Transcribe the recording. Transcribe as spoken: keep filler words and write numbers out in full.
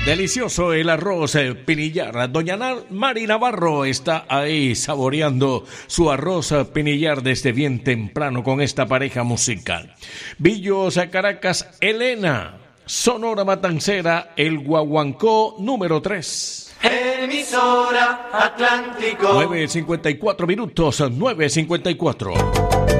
Delicioso el arroz eh, pinillar. Doña Nar- Mari Navarro está ahí saboreando su arroz eh, pinillar desde bien temprano con esta pareja musical. Villos a Caracas, Elena. Sonora Matancera, el Guaguancó número tres. Emisora Atlántico. nueve cincuenta y cuatro minutos, nueve cincuenta y cuatro.